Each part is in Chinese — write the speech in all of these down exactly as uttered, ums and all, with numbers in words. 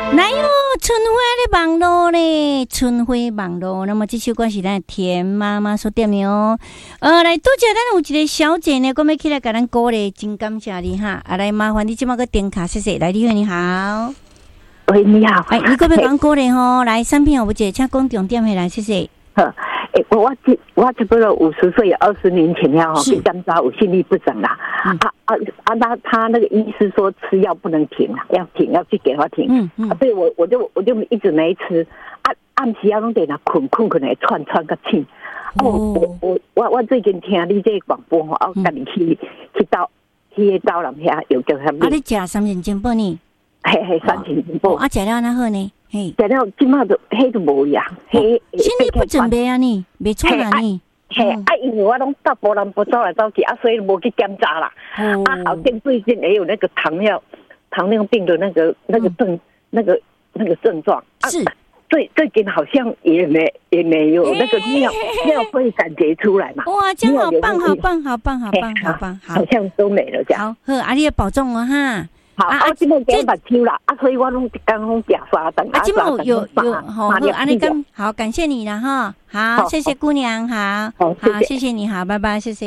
来哟，春花的网络嘞，春花网络。那么这首歌是咱田妈妈所点的哦。呃，来多谢咱有一个小姐呢，我们起来给咱鼓励，真感谢你哈。啊，来麻烦你这么个点卡，谢谢。来，你好，你好。 喂，你好。 哎，你可不可以讲鼓励吼？来，产品我姐，请讲重点回来，谢谢。 呵，哎，我我我差不多五十岁，二十年前呀，哈，被检查我心律不整啦。嗯、啊啊啊！他他那个医师说吃药不能停啊，要停要去给他停。嗯嗯。啊，所以我我就我就一直没吃。啊，暗时啊拢在那困困困来喘喘个气。哦，我我我我最近听你这个广播吼，啊，带你去去到去到人遐有叫什么？ 啊，你食三千金宝呢？ 嘿嘿，三千金宝。 啊，食了那好呢？嘿， 食了今麦就迄就无呀。 嘿，心律不整袂啊呢？袂喘啊呢？ 嘿，啊，因为我拢到波兰波走来走去啊，所以无去检查啦。哦、啊，好像最近也有那个糖尿糖尿病的那个那个症、嗯、那个那个症状。 是， 啊、最最近好像也没也没有那个尿尿会感觉出来嘛。 哇，这样好棒，好棒，好棒，好棒，好棒， 好像都没了这样。 好，好，啊，你要保重哦哈。 好，啊，这么给目睭啦，啊，所以我拢刚拢假刷灯， 啊，这么有有好，好，安尼感好，感谢你了哈，好，谢谢姑娘，好，好，谢谢你好，拜拜，谢谢。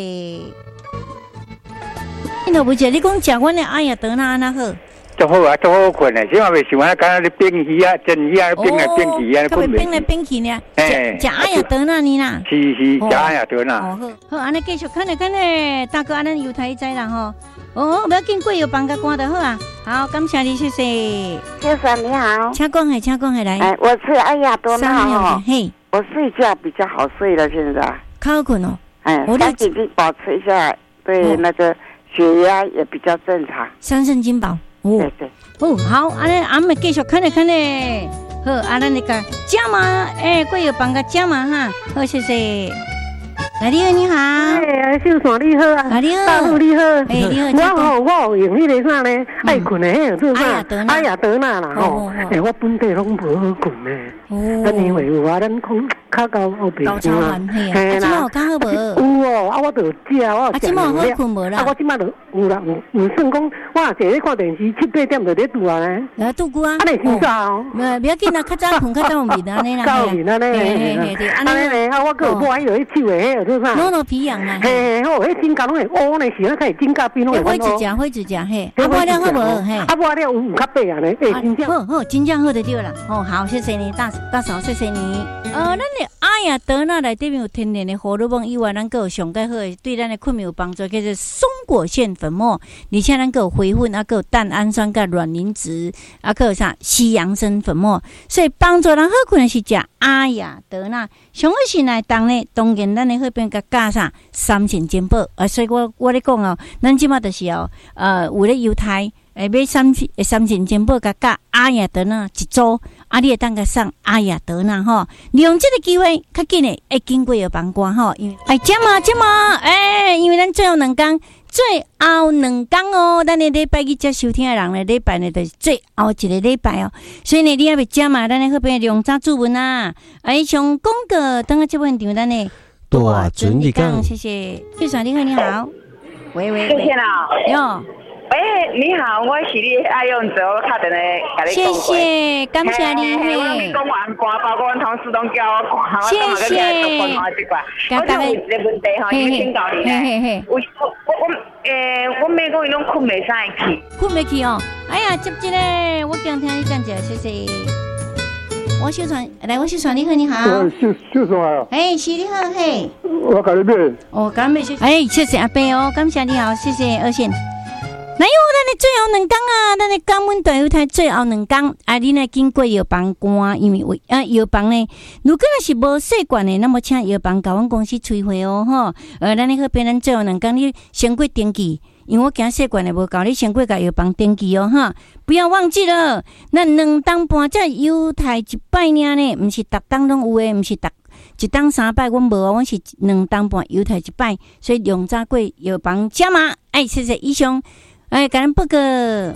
你都不记得你讲讲阮的阿雅德那安那好， 足好啊，足好困的，起码袂想啊，敢若咧变鱼啊，蒸鱼啊，变来变去啊， 困袂变来变去呢，哎，食阿雅德那呢啦， 是是，食阿雅德那， 好好，好，安尼继续看咧看咧，大哥，安尼犹太仔啦吼。哦，不要紧，过油帮个关就好啊。好，感谢你，谢谢。 先生你好， 请讲，请讲，来。 哎，我是阿雅多娜哦。 嘿， 我睡觉比较好睡了，现在。 靠困哦。 哎，我赶紧保持一下，对那个血压也比较正常。 三圣金宝。 哦，对对。 哦，好，安尼俺们继续看咧看咧。好，啊，咱那个加嘛，哎，过油帮个加嘛哈。好，谢谢。来，你好，你好。 哎，秀爽你好啊， 你好， 大陆你好。 哎，你好。 我吼，我有用迄个啥呢？爱困的迄个做啥？阿雅德纳啦吼。哎，我本地拢无好困呢。哦。啊，因为有啊，咱讲较到后边啊。嘿啦。啊，今有较好无？有哦，啊，我就食，我啊，今好困无啦？ 啊，我今麦就有啦，有有算讲，我坐咧看电视，七八点就咧拄啊咧。 来拄久啊。 啊，你先走。 没，不要紧啦，较早困，较早有面安尼啦。 早面安尼。嘿嘿嘿，安尼咧，啊，我个买迄个手的迄个。 诺诺皮痒啦， 嘿，好，迄指甲拢会乌呢，是啊，开始指甲边拢会乌。 会一只，会一只，嘿，啊，买了好无？嘿， 啊，买了有有较白啊呢，哎，真正好好，真正好就对了。哦，好，谢谢你，大大嫂，谢谢你。呃，咱的阿雅德纳内底面有天然的荷尔蒙以外，咱个有上介好的，对咱的困眠有帮助，叫做松果腺粉末，而且咱个有回粉，啊，个有蛋氨酸跟卵磷脂，啊，个有啥西洋参粉末，所以帮助人好困的是食阿雅德纳。上个是来当呢，当然咱的好边个加上三千金宝啊，所以我我咧讲哦，咱即马就是哦，呃，有咧犹太诶买三千三千金宝加加阿雅德纳一组，啊，你会当个上阿雅德纳吼，利用这个机会，较紧诶，会经过有帮关吼，因为哎，这嘛这嘛，诶，因为咱最后两天。最后两天哦，咱的礼拜一接收听的人呢，礼拜呢就是最后一个礼拜哦，所以呢，你也别加嘛，咱的后边量早注文啊，哎，上广告等下这问题，咱呢大准你讲， 谢谢，玉爽你好，你好，喂喂喂，谢谢啦， 哟。 喂，你好，我是你爱用者，我打电话给你讲。谢谢，感谢你。 嘿，我你讲完歌，包括阮同事拢叫我看， 谢谢。 我想有一个问题哈，要请教你咧。我我我诶，我每个月拢困袂使去， 困袂去哦。哎呀，接一个，我讲听你讲者，谢谢。我秀传，来，我秀传，你好，你好。 秀秀传啊。 哎，是你好，嘿。 我甲你买。 哦，感谢谢谢。哎，谢谢阿伯哦，感谢你好，谢谢二线。来哟，咱的最后两天啊，咱的港湾大犹太最后两天啊，你呢经过药房关，因为啊药房呢，如果若是无习惯的，那么请药房甲阮公司催回哦，吼。呃，咱那个别人最后两天你先过登记，因为我惊习惯的无够，你先过甲药房登记哦，哈，不要忘记了。咱两当半只犹太一摆尔呢，毋是逐当拢有诶，毋是逐一当三摆，阮无，阮是两当半犹太一摆，所以用早过药房加码。哎，谢谢以上。哎，给咱报告。来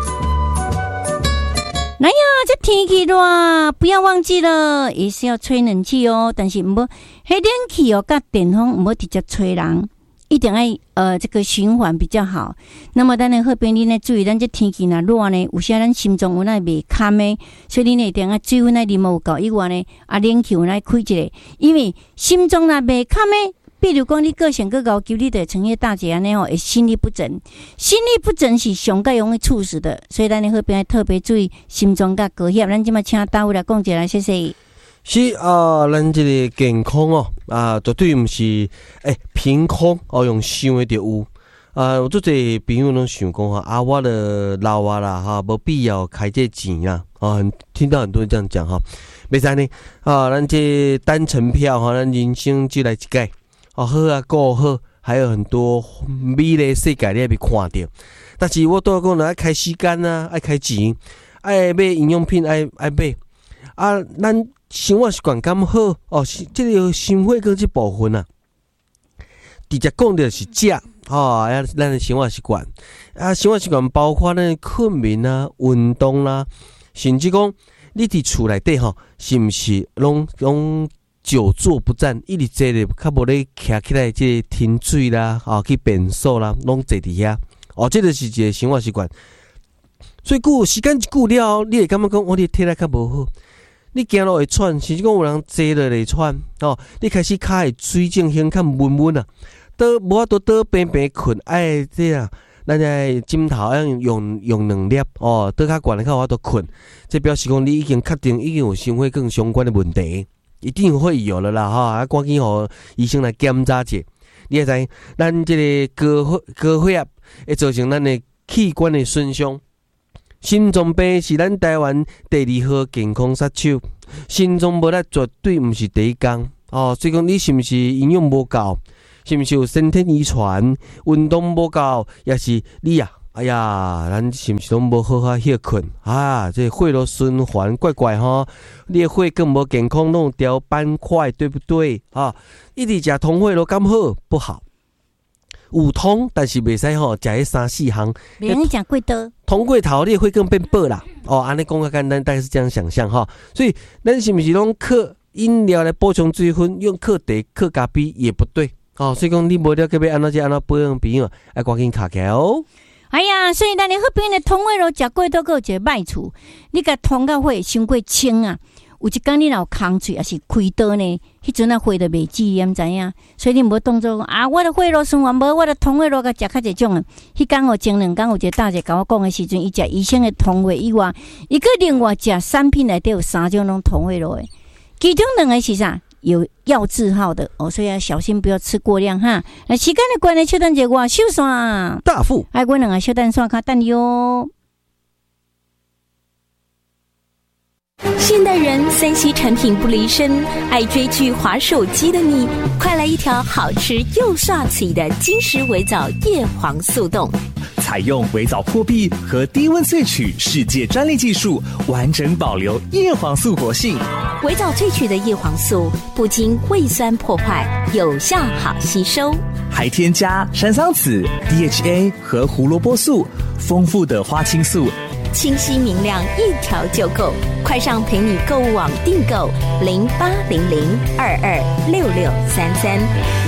呀，这天气热，不要忘记了，也是要吹冷气哦。但是唔好，迄冷气哦，甲电风唔好直接吹人。 一定要呃这个循环比较好。那么咱的好朋友呢，注意咱这天气若热呢，有时咱心脏有那袂堪的，所以你呢一定要水分那啉无够以外呢，啊冷气有那开一个，因为心脏若袂堪的。比如讲，你个性个高，求你的成叶大姐安尼吼，会心律不整，心律不整是上较容易猝死的，所以咱的好朋友特别注意心脏甲高血压。咱即马请大夫来讲一下，谢谢。 是啊，咱这个健康哦，啊，绝对毋是诶凭空哦，用想的就有。啊，有足侪朋友拢想讲哈，啊，我的老啊啦哈，无必要开这钱啦。啊，听到很多人这样讲哈，袂使呢啊，咱这单程票哈，咱人生就来一届。哦，好啊，够好，还有很多美丽世界你还没看到。但是我都要讲，爱开时间啊，爱开钱，爱买营养品，爱爱买。啊，咱生活习惯咁好哦，这个心血管这部分啊，直接讲的是食哦，啊，咱的生活习惯啊，生活习惯包括咱困眠啊、运动啦、啊，甚至讲你伫厝内底吼，是毋是拢拢？久坐不站，一直坐咧，较无咧徛起来，即个停水啦，啊，去便所啦，拢坐伫遐。哦，这就是一个生活习惯。所以久时间一久了，你会感觉讲，我哋体力较无好，你行路会喘，甚至讲有人坐落会喘。哦，你开始骹会水肿，胸较闷闷啊，倒无法度倒平平困，哎，这啊，咱在枕头要用用两粒哦，倒较悬的较有法度困。这表示讲你已经确定已经有心血管相关的问题。一定会有了啦，哈！啊，赶紧互医生来检查者。你会知，咱这个高血高血压会造成咱的器官的损伤。心脏病是咱台湾第二号健康杀手，心脏无力绝对毋是第一工哦。所以讲，你是毋是营养无够，是毋是有先天遗传，运动无够，也是你啊？哎呀，咱是毋是拢无好好休困啊？这血路循环怪怪吼，你的血更无健康，弄条斑块，对不对啊？一直食通血路咁好不好？有通，但是袂使吼，食迄三四项。 别人讲过多， 通过头，你的血更变薄啦。哦，安尼讲较简单，大概是这样想象哈。所以，咱是毋是拢靠饮料来补充水分，用靠茶、靠咖啡也不对哦。所以讲，你无了解要安怎只安怎保养朋友，要赶紧卡起来哦。 哎呀，所以咱的好朋友的通血路食过多，个有一个歹处，你甲通到血伤过清啊。有一天你若有空嘴，也是开刀呢，迄阵啊血都袂止，你毋知影？所以你无当作啊，我的血路循环无，我的通血路甲食较济种啊。迄天有前两天有一个大姐甲我讲的时阵，伊食医生的通血以外，伊个另外食产品内底有三种拢通血路的，其中两个是啥？有药字号的哦，所以要小心，不要吃过量哈。那时间的关系，小等一下我收线。 大富， 哎，我两个小等线卡等你哦。 现代人三 C 产品不离身，爱追剧、滑手机的你，快来一条好吃又帅气的金石微藻叶黄素冻。 采用微藻破壁和低温萃取世界专利技术，完整保留叶黄素活性。 微藻萃取的叶黄素不经胃酸破坏，有效好吸收， 还添加山桑子、D H A 和胡萝卜素，丰富的花青素， 清晰明亮，一条就够。快上陪你购物网订购零八零零二二六六三三。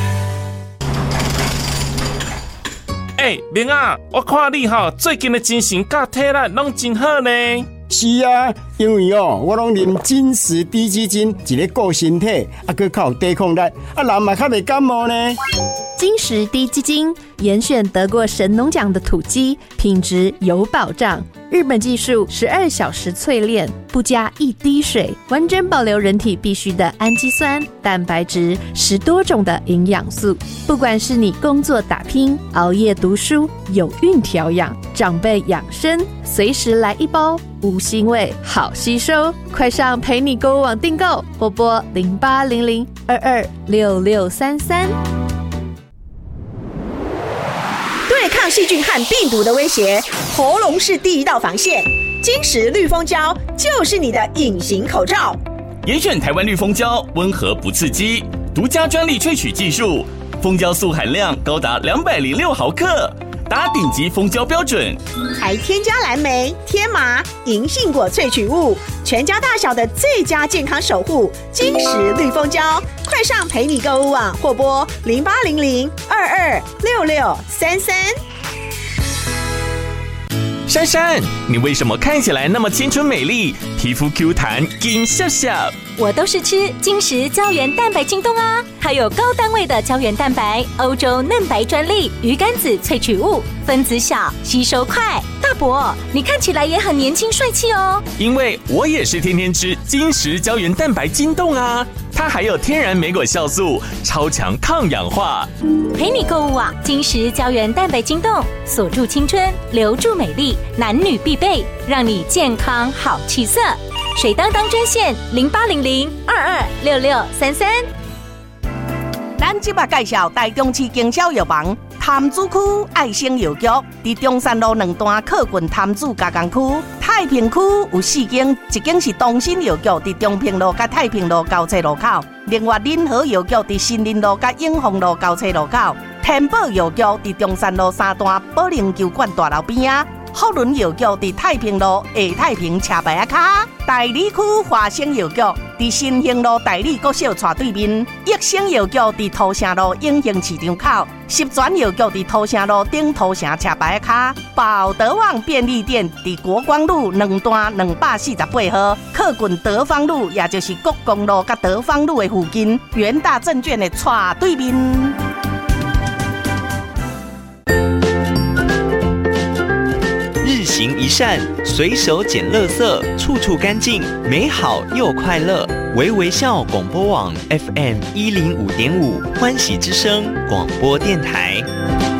哎、欸，明啊，我看你哈最近的精神甲体力拢真好呢。 是啊，因为哦，我拢啉金石低基金，一个顾身体，啊，佮较有抵抗力，啊，人嘛较袂感冒呢。 金石低基金严选得过神农奖的土鸡，品质有保障。日本技术十二小时淬炼，不加一滴水，完整保留人体必需的氨基酸、蛋白质，十多种的营养素。不管是你工作打拼、熬夜读书、有孕调养、长辈养生，随时来一包，无腥味，好吸收。快上陪你购物网订购，或拨零八零零二二六六三三。 对抗细菌和病毒的威胁，喉咙是第一道防线。金石绿蜂胶就是你的隐形口罩。 严选台湾绿蜂胶，温和不刺激，独家专利萃取技术，蜂胶素含量高达两百零六毫克， 达顶级蜂胶标准， 还添加蓝莓、天麻、银杏果萃取物，全家大小的最佳健康守护，金石绿蜂胶。快上陪你购物网或拨零八零零二二六六三三。 珊珊，你为什么看起来那么青春美丽，皮肤 Q 弹，金笑笑？ 我都是吃金石胶原蛋白晶冻啊，还有高单位的胶原蛋白，欧洲嫩白专利，鱼肝子萃取物，分子小，吸收快。大伯，你看起来也很年轻帅气哦。 因为我也是天天吃金石胶原蛋白晶冻啊，它还有天然莓果酵素，超强抗氧化。 陪你购物啊，金石胶原蛋白晶冻，锁住青春，留住美丽，男女必备，让你健康好气色。水当当专线零八零零二二六六三三。 咱即马介绍台中市经销药房潭子区爱生药局，伫中山路两段靠近潭子加工区。太平区有四间，一间是东新药局，伫中平路甲太平路交叉路口；另外仁和药局伫新林路甲永丰路交叉路口；天宝药局伫中山路三段保龄球馆大楼边啊。福伦药局伫太平路下太平车牌卡，大理区华生药局伫新兴路大理国小斜对面，益生药局伫土城路永兴市场口，十全药局伫土城路顶土城车牌卡，宝德旺便利店伫国光路两段两百四十八号，靠近德芳路，也就是国光路甲德芳路的附近，元大证券的斜对面。 日行一善，随手捡垃圾，处处干净，美好又快乐。微微笑广播网 F M 一零五点五，欢喜之声广播电台。